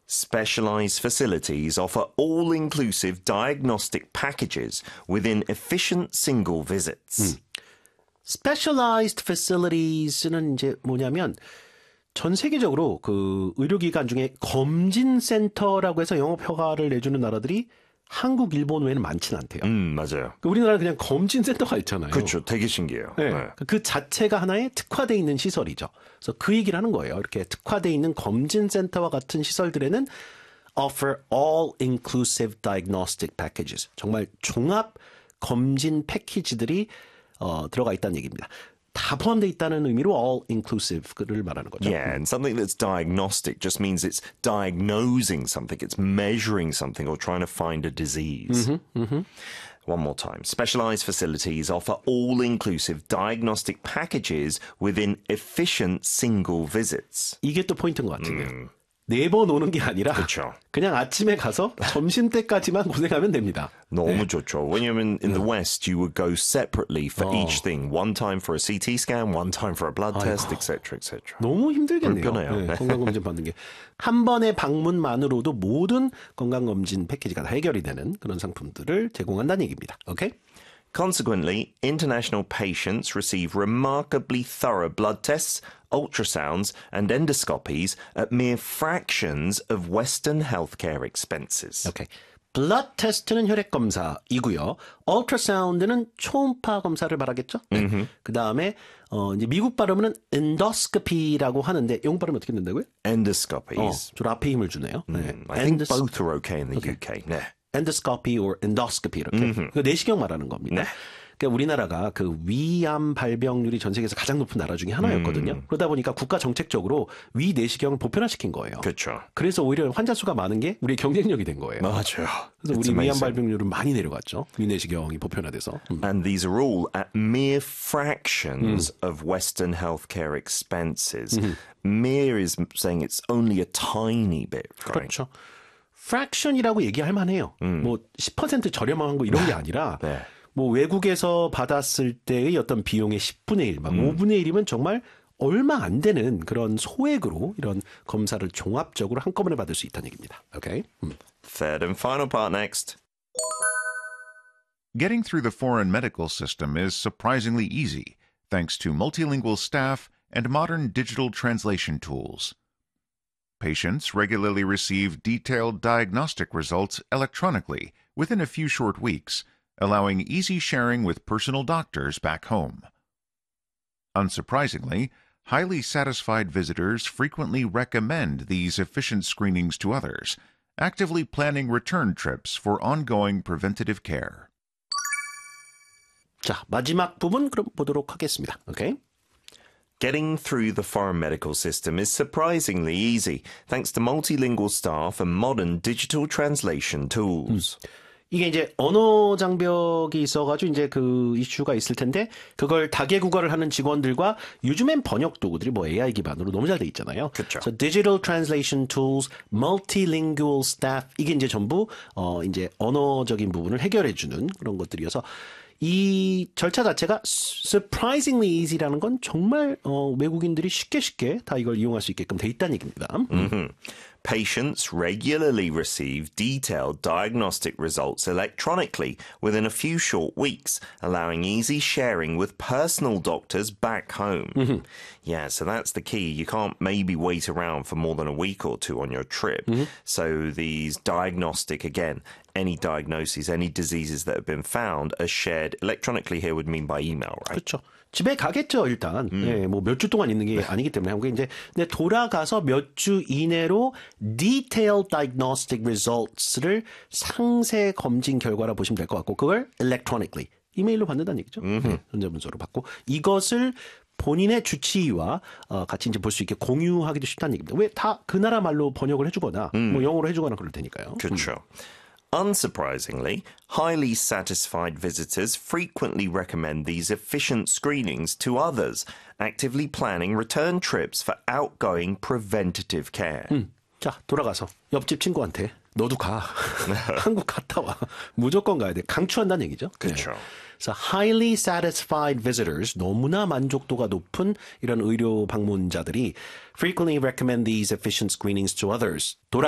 Specialized facilities offer all-inclusive diagnostic packages within efficient single visits. Specialized facilities는 이제 뭐냐면 전 세계적으로 그 의료기관 중에 검진센터라고 해서 영업 허가를 내주는 나라들이 한국, 일본 외에는 많지는 않대요. 맞아요. 우리나라는 그냥 검진센터가 있잖아요. 그렇죠. 되게 신기해요. 네. 네. 그 자체가 하나의 특화되어 있는 시설이죠. 그래서 그 얘기를 하는 거예요. 이렇게 특화되어 있는 검진센터와 같은 시설들에는 offer all-inclusive diagnostic packages. 정말 종합 검진 패키지들이 들어가 있다는 얘기입니다. 다 포함되어 있다는 의미로 all-inclusive를 말하는 거죠. Yeah, and something that's diagnostic just means it's diagnosing something, it's measuring something or trying to find a disease. One more time. Specialized facilities offer all-inclusive diagnostic packages within efficient single visits. 이게 또 포인트인 것 같은데요. 4번 오는 게 아니라 그쵸. 그냥 아침에 가서 점심때까지만 고생하면 됩니다. 너무 좋죠. 왜냐면 in the West, you would go separately for each thing. One time for a CT scan, one time for a blood test, etc., etc. 너무 힘들겠네요. 불편해요. 네, 건강검진 받는 게. 한 번의 방문만으로도 모든 건강검진 패키지가 다 해결이 되는 그런 상품들을 제공한다는 얘기입니다. 오케이? Consequently, international patients receive remarkably thorough blood tests, ultrasounds, and endoscopies at mere fractions of Western healthcare expenses. 오케이. 블러드 테스트는 혈액 검사이고요. ultrasound는 초음파 검사를 말하겠죠. 네. 그 다음에 이제 미국 발음은 endoscopy라고 하는데 영국 발음이 어떻게 된다고요? Endoscopies. 좀 앞에 힘을 주네요. 네. I think both are okay in the UK. 네. endoscopy or endoscopy 이렇게 그 내시경 말하는 겁니다. 네. 그러니까 우리나라가 그 위암 발병률이 전 세계에서 가장 높은 나라 중에 하나였거든요. 그러다 보니까 국가 정책적으로 위 내시경을 보편화시킨 거예요. 그렇죠. 그래서 오히려 환자 수가 많은 게 우리의 경쟁력이 된 거예요. 맞아요. 그래서 우리 위암 발병률은 많이 내려갔죠. 위 내시경이 보편화돼서. And these are all at mere fractions of Western healthcare expenses. Mere is saying it's only a tiny bit, right? 그렇죠. fraction이라고 얘기할 만해요. 뭐 10% 저렴한 거 이런 게 아니라 네. 뭐 외국에서 받았을 때의 어떤 비용의 10분의 1, 막 5분의 1이면 정말 얼마 안 되는 그런 소액으로 이런 검사를 종합적으로 한꺼번에 받을 수 있다는 얘기입니다. 오케이? Third and final part next. Getting through the foreign medical system is surprisingly easy, thanks to multilingual staff and modern digital translation tools. Patients regularly receive detailed diagnostic results electronically within a few short weeks, allowing easy sharing with personal doctors back home. Unsurprisingly, highly satisfied visitors frequently recommend these efficient screenings to others, actively planning return trips for ongoing preventative care. 자, 마지막 부분 그럼 보도록 하겠습니다. 오케이? Getting through the foreign medical system is surprisingly easy, thanks to multilingual staff and modern digital translation tools. 이게 이제 언어 장벽이 있어가지고 이제 그 이슈가 있을 텐데 그걸 다계국어를 하는 직원들과 요즘엔 번역 도구들이 뭐 AI 기반으로 너무 잘 돼 있잖아요. 그렇죠. So digital translation tools, multilingual staff 이게 이제 전부 이제 언어적인 부분을 해결해주는 그런 것들이어서 이 절차 자체가 surprisingly easy라는 건 정말 외국인들이 쉽게 다 이걸 이용할 수 있게끔 돼 있다는 얘기입니다. Patients regularly receive detailed diagnostic results electronically within a few short weeks, allowing easy sharing with personal doctors back home. Yeah, so that's the key. You can't maybe wait around for more than a week or two on your trip. So these diagnostic, again, any diagnoses, any diseases that have been found are shared electronically here would mean by email, right? 그렇죠. 집에 가겠죠, 일단. 네, 뭐 몇 주 동안 있는 게 아니기 때문에 한국에 이제 돌아가서 몇 주 이내로 detailed diagnostic results를 상세 검진 결과라 보시면 될 것 같고 그걸 electronically 이메일로 받는다는 얘기죠. 전자문서로 받고 이것을 본인의 주치의와 같이 이제 볼 수 있게 공유하기도 쉽다는 얘기입니다. 왜 다 그 나라 말로 번역을 해주거나 뭐 영어로 해주거나 그럴 테니까요. 그렇죠. Unsurprisingly, highly satisfied visitors frequently recommend these efficient screenings to others, actively planning return trips for outgoing preventative care. 자, 돌아가서 옆집 친구한테 너도 가. 한국 갔다 와. 무조건 가야 돼. 강추한다는 얘기죠. 그렇죠. 그래서 highly satisfied visitors, 너무나 만족도가 높은 이런 의료 방문자들이 frequently recommend these efficient screenings to others.